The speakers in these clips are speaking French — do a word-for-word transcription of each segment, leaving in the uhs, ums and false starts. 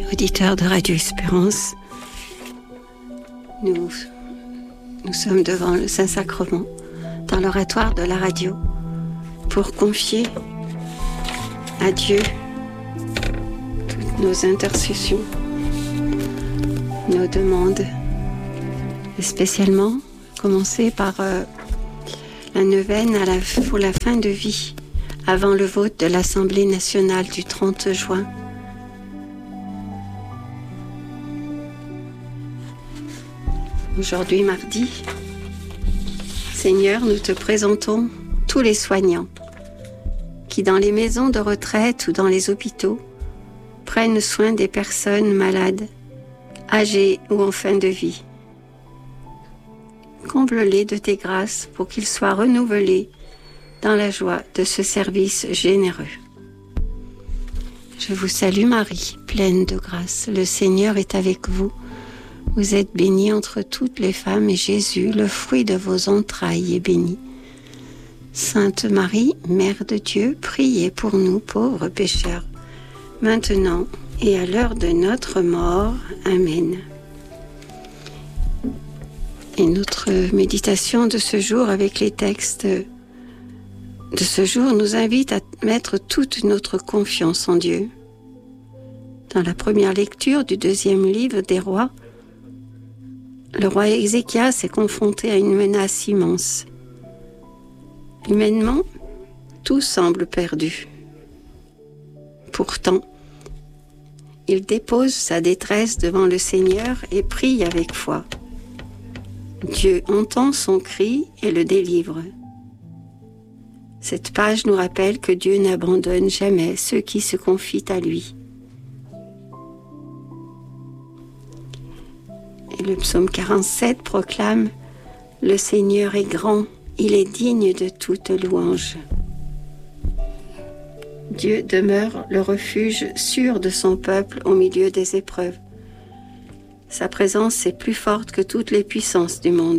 auditeurs de Radio Espérance, nous, nous sommes devant le Saint-Sacrement, dans l'oratoire de la radio, pour confier à Dieu toutes nos intercessions, nos demandes, et spécialement commencer par euh, la neuvaine à la, pour la fin de vie, avant le vote de l'Assemblée nationale du trente juin. Aujourd'hui, mardi, Seigneur, nous te présentons tous les soignants qui, dans les maisons de retraite ou dans les hôpitaux, prennent soin des personnes malades, âgées ou en fin de vie. Comble-les de tes grâces pour qu'ils soient renouvelés dans la joie de ce service généreux. Je vous salue Marie, pleine de grâce. Le Seigneur est avec vous. Vous êtes bénie entre toutes les femmes et Jésus, le fruit de vos entrailles, est béni. Sainte Marie, Mère de Dieu, priez pour nous pauvres pécheurs, maintenant et à l'heure de notre mort. Amen. Et notre méditation de ce jour avec les textes de ce jour nous invite à mettre toute notre confiance en Dieu. Dans la première lecture du deuxième livre des rois, le roi Ézéchias est confronté à une menace immense. Humainement, tout semble perdu. Pourtant, il dépose sa détresse devant le Seigneur et prie avec foi. Dieu entend son cri et le délivre. Cette page nous rappelle que Dieu n'abandonne jamais ceux qui se confient à lui. Et le psaume quarante-sept proclame « Le Seigneur est grand, il est digne de toute louange ». Dieu demeure le refuge sûr de son peuple au milieu des épreuves. Sa présence est plus forte que toutes les puissances du monde.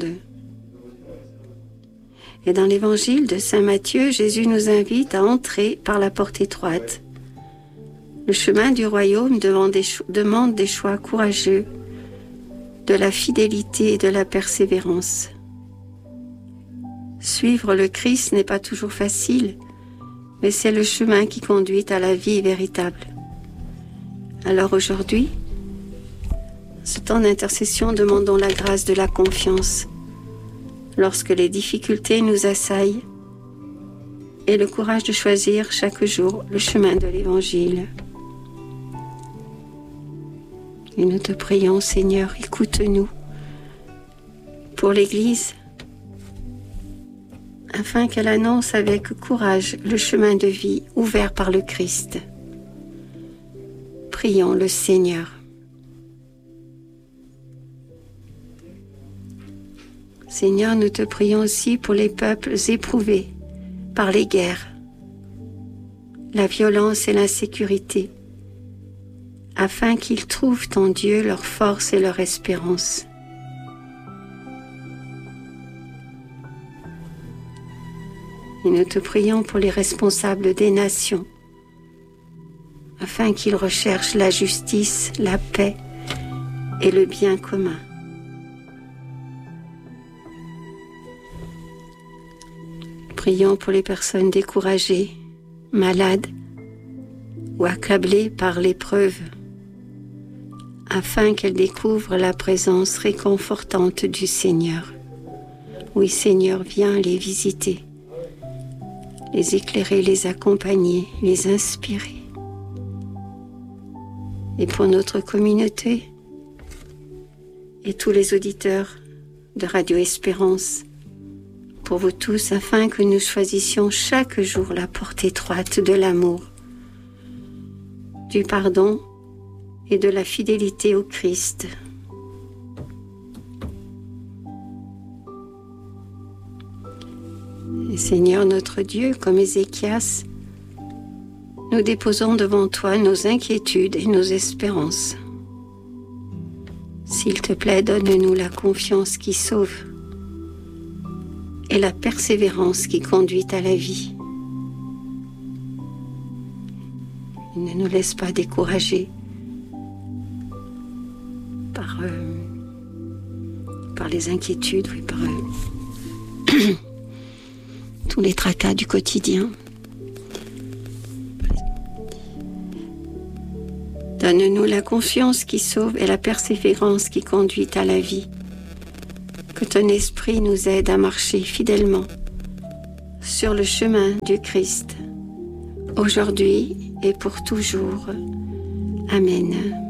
Et dans l'évangile de saint Matthieu, Jésus nous invite à entrer par la porte étroite. Le chemin du royaume demande des, cho- demande des choix courageux, de la fidélité et de la persévérance. Suivre le Christ n'est pas toujours facile, mais c'est le chemin qui conduit à la vie véritable. Alors aujourd'hui, ce temps d'intercession, demandons la grâce de la confiance lorsque les difficultés nous assaillent et le courage de choisir chaque jour le chemin de l'Évangile. Et nous te prions, Seigneur, écoute-nous pour l'Église, afin qu'elle annonce avec courage le chemin de vie ouvert par le Christ. Prions le Seigneur. Seigneur, nous te prions aussi pour les peuples éprouvés par les guerres, la violence et l'insécurité, afin qu'ils trouvent en Dieu leur force et leur espérance. Et nous te prions pour les responsables des nations, afin qu'ils recherchent la justice, la paix et le bien commun. Prions pour les personnes découragées, malades ou accablées par l'épreuve, afin qu'elles découvrent la présence réconfortante du Seigneur. Oui, Seigneur, viens les visiter, les éclairer, les accompagner, les inspirer. Et pour notre communauté et tous les auditeurs de Radio Espérance, pour vous tous, afin que nous choisissions chaque jour la porte étroite de l'amour, du pardon et de la fidélité au Christ. Et Seigneur notre Dieu, comme Ézéchias, nous déposons devant toi nos inquiétudes et nos espérances. S'il te plaît, donne-nous la confiance qui sauve et la persévérance qui conduit à la vie. Ne nous laisse pas décourager, par, euh, par les inquiétudes, oui, par euh, tous les tracas du quotidien. Donne-nous la confiance qui sauve et la persévérance qui conduit à la vie. Que ton esprit nous aide à marcher fidèlement sur le chemin du Christ, aujourd'hui et pour toujours. Amen.